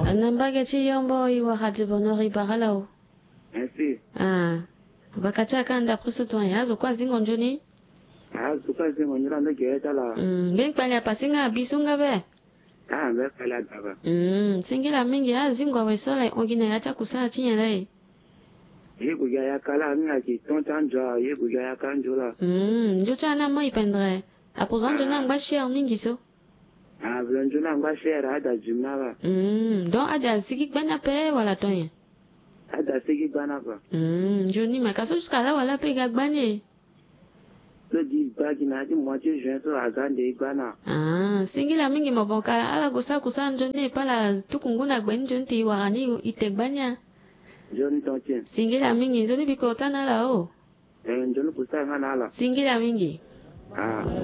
Anambage chiyombo iwa hati bonori bagalao. Merci. Bakacha kanda kusuto yazo kwa zingo njoni? Zuka zingo njira ndo geta la. Ben pala pasinga bisunga be. Be pala daba. Singila mingi zingo wesola ogine yacha kusala chinyele. Yebu ya kala nga ki tontanjo yebu ya kanjola. Njocha na mo ipendre. Apozanjo na ngbashi mingi so. Blonjo na ngbashi ada jumnaba. Don ada sigi bana pe wala tonya. Ada sigi bana ba. Joni makaso jusqu'à là wala pe gagbane. Le di bagi na di moitié juin so agande ibana. Singila mingi maboka ala gosa kusanjo ne pala tukunguna gbenjonti warani itegbanya. Joni tontin. Singila mingi joni biko tana la o. Joni kusa ngana la. Singila mingi.